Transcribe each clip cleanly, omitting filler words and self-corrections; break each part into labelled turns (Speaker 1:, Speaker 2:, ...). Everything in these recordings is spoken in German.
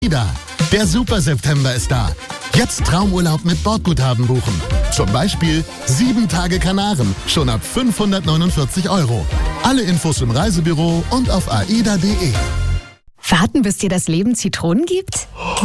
Speaker 1: AIDA. Der Super September ist da. Jetzt Traumurlaub mit Bordguthaben buchen. Zum Beispiel 7 Tage Kanaren, schon ab 549 €. Alle Infos im Reisebüro und auf aida.de.
Speaker 2: Warten, bis dir das Leben Zitronen gibt?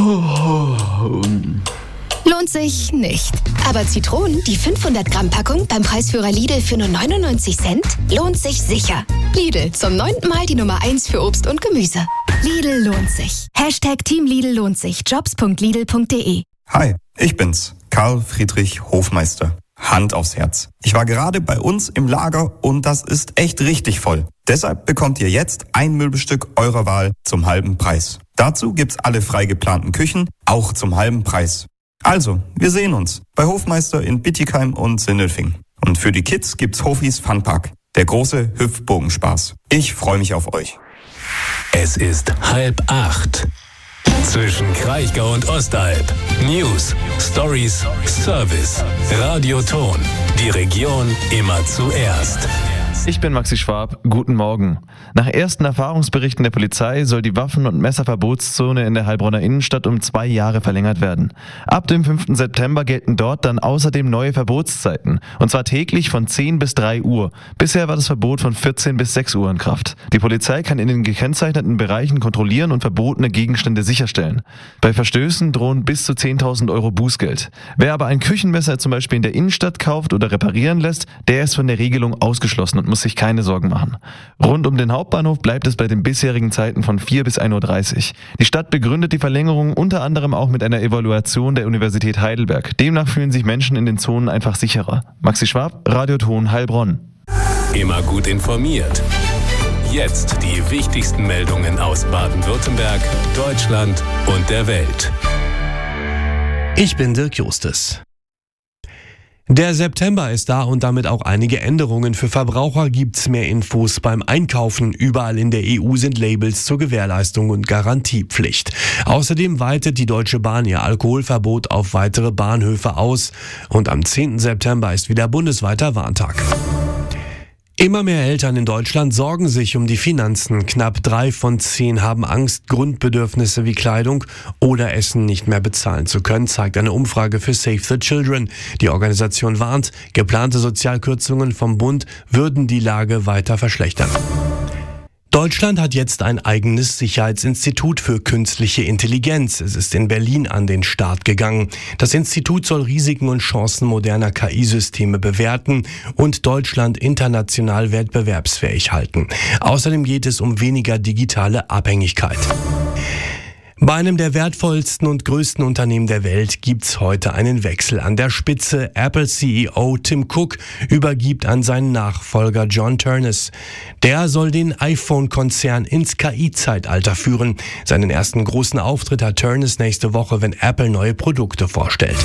Speaker 2: Lohnt sich nicht. Aber Zitronen, die 500-Gramm-Packung beim Preisführer Lidl für nur 99 Cent, lohnt sich sicher. Lidl, zum 9. Mal die Nummer 1 für Obst und Gemüse. Lidl lohnt sich. #Team Lidl lohnt sich. Jobs.lidl.de.
Speaker 3: Hi, ich bin's, Karl Friedrich Hofmeister. Hand aufs Herz. Ich war gerade bei uns im Lager und das ist echt richtig voll. Deshalb bekommt ihr jetzt ein Möbelstück eurer Wahl zum halben Preis. Dazu gibt's alle frei geplanten Küchen, auch zum halben Preis. Also, wir sehen uns bei Hofmeister in Bietigheim und Sindelfingen. Und für die Kids gibt's Hofis Funpark, der große Hüpfbogenspaß. Ich freue mich auf euch.
Speaker 4: Es ist 7:30. Zwischen Kraichgau und Ostalb. News, Stories, Service. Radio Ton. Die Region immer zuerst.
Speaker 5: Ich bin Maxi Schwab, guten Morgen. Nach ersten Erfahrungsberichten der Polizei soll die Waffen- und Messerverbotszone in der Heilbronner Innenstadt um 2 Jahre verlängert werden. Ab dem 5. September gelten dort dann außerdem neue Verbotszeiten. Und zwar täglich von 10 bis 3 Uhr. Bisher war das Verbot von 14 bis 6 Uhr in Kraft. Die Polizei kann in den gekennzeichneten Bereichen kontrollieren und verbotene Gegenstände sicherstellen. Bei Verstößen drohen bis zu 10.000 € Bußgeld. Wer aber ein Küchenmesser zum Beispiel in der Innenstadt kauft oder reparieren lässt, der ist von der Regelung ausgeschlossen und muss sich keine Sorgen machen. Rund um den Hauptbahnhof bleibt es bei den bisherigen Zeiten von 4 bis 1:30 Uhr. Die Stadt begründet die Verlängerung unter anderem auch mit einer Evaluation der Universität Heidelberg. Demnach fühlen sich Menschen in den Zonen einfach sicherer. Maxi Schwab, Radio Ton Heilbronn.
Speaker 4: Immer gut informiert. Jetzt die wichtigsten Meldungen aus Baden-Württemberg, Deutschland und der Welt.
Speaker 6: Ich bin Dirk Justus. Der September ist da und damit auch einige Änderungen. Für Verbraucher gibt's mehr Infos beim Einkaufen. Überall in der EU sind Labels zur Gewährleistung und Garantiepflicht. Außerdem weitet die Deutsche Bahn ihr Alkoholverbot auf weitere Bahnhöfe aus. Und am 10. September ist wieder bundesweiter Warntag. Immer mehr Eltern in Deutschland sorgen sich um die Finanzen. Knapp 3 von 10 haben Angst, Grundbedürfnisse wie Kleidung oder Essen nicht mehr bezahlen zu können, zeigt eine Umfrage für Save the Children. Die Organisation warnt, geplante Sozialkürzungen vom Bund würden die Lage weiter verschlechtern. Deutschland hat jetzt ein eigenes Sicherheitsinstitut für künstliche Intelligenz. Es ist in Berlin an den Start gegangen. Das Institut soll Risiken und Chancen moderner KI-Systeme bewerten und Deutschland international wettbewerbsfähig halten. Außerdem geht es um weniger digitale Abhängigkeit. Bei einem der wertvollsten und größten Unternehmen der Welt gibt's heute einen Wechsel an der Spitze. Apple-CEO Tim Cook übergibt an seinen Nachfolger John Ternus. Der soll den iPhone-Konzern ins KI-Zeitalter führen. Seinen ersten großen Auftritt hat Ternus nächste Woche, wenn Apple neue Produkte vorstellt.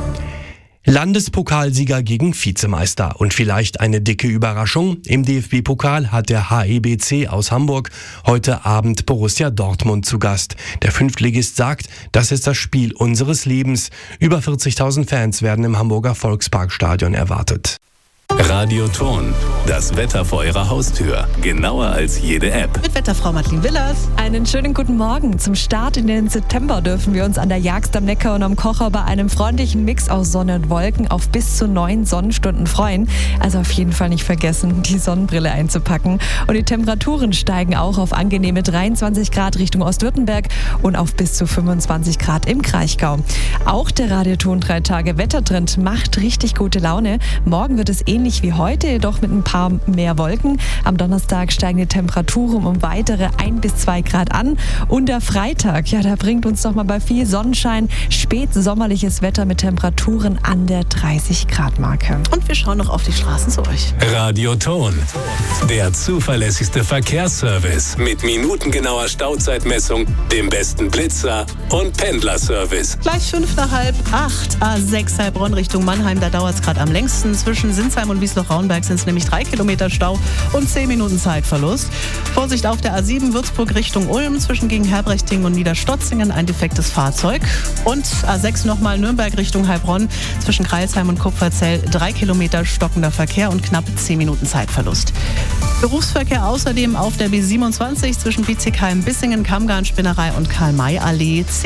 Speaker 6: Landespokalsieger gegen Vizemeister und vielleicht eine dicke Überraschung. Im DFB-Pokal hat der HEBC aus Hamburg heute Abend Borussia Dortmund zu Gast. Der Fünftligist sagt, das ist das Spiel unseres Lebens. Über 40.000 Fans werden im Hamburger Volksparkstadion erwartet.
Speaker 4: Radio Ton, das Wetter vor Ihrer Haustür. Genauer als jede App.
Speaker 7: Mit Wetterfrau Madeleine Willers.
Speaker 8: Einen schönen guten Morgen. Zum Start in den September dürfen wir uns an der Jagst am Neckar und am Kocher bei einem freundlichen Mix aus Sonne und Wolken auf bis zu 9 Sonnenstunden freuen. Also auf jeden Fall nicht vergessen, die Sonnenbrille einzupacken. Und die Temperaturen steigen auch auf angenehme 23 Grad Richtung Ostwürttemberg und auf bis zu 25 Grad im Kraichgau. Auch der Radioton 3 Tage Wettertrend macht richtig gute Laune. Morgen wird es ähnlich wie heute, jedoch mit ein paar mehr Wolken. Am Donnerstag steigen die Temperaturen um weitere 1 bis 2 Grad an. Und der Freitag, ja, der bringt uns nochmal bei viel Sonnenschein spätsommerliches Wetter mit Temperaturen an der 30 Grad Marke.
Speaker 7: Und wir schauen noch auf die Straßen zu euch.
Speaker 4: Radio Ton, der zuverlässigste Verkehrsservice mit minutengenauer Stauzeitmessung, dem besten Blitzer und Pendlerservice.
Speaker 7: Gleich 7:55, A6 Heilbronn Richtung Mannheim, da dauert es gerade am längsten zwischen Sinsheim Kreilsheim und Wiesloch-Raunberg sind es nämlich 3 Kilometer Stau und 10 Minuten Zeitverlust. Vorsicht auf der A7 Würzburg Richtung Ulm zwischen gegen Herbrechting und Niederstotzingen ein defektes Fahrzeug. Und A6 nochmal Nürnberg Richtung Heilbronn zwischen Kreilsheim und Kupferzell 3 Kilometer stockender Verkehr und knapp 10 Minuten Zeitverlust. Berufsverkehr außerdem auf der B27 zwischen Bietigheim-Bissingen, Kammgarn-Spinnerei und Karl-May-Allee.